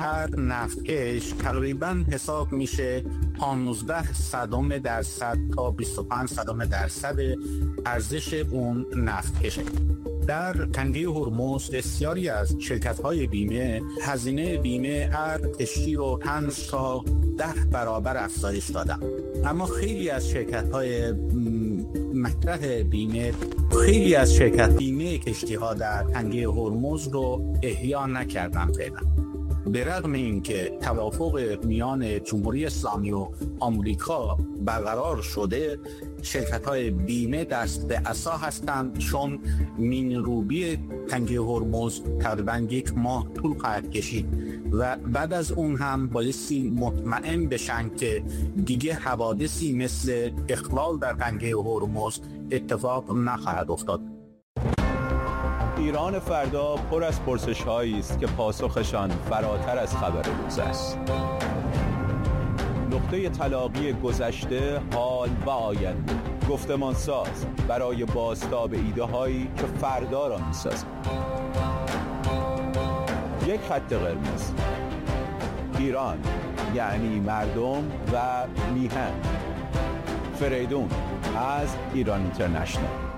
هر نفتکش تقریباً حساب میشه 0.15% تا 25% ارزش اون نفتکشه. در تنگه هرمز بسیاری از شرکت‌های بیمه هزینه بیمه هر کشتی رو 5 تا 10 برابر افزایش دادن، اما خیلی از شرکت‌های مطرح بیمه، خیلی از شرکت بیمه کشتی‌ها در تنگه هرمز رو احیا نکردن فعلا. به رغم اینکه توافق میان جمهوری اسلامی و آمریکا برقرار شده، شرکت‌های بیمه دست به عصا هستند، چون مین‌روبی تنگه هرمز تقریباً 1 ماه طول خواهد کشید و بعد از اون هم بایستی مطمئن بشن که دیگه حوادثی مثل اخلال در تنگه هرمز اتفاق نخواهد افتاد. ایران فردا پر از پرسش‌هایی است که پاسخشان فراتر از خبر روز است. نقطه تلاقی گذشته، حال و آینده، گفتمان ساز برای بازتاب ایده هایی که فردا را می‌سازند. یک خط قرمز: ایران یعنی مردم و میهن. فریدون از ایران اینترنشنال.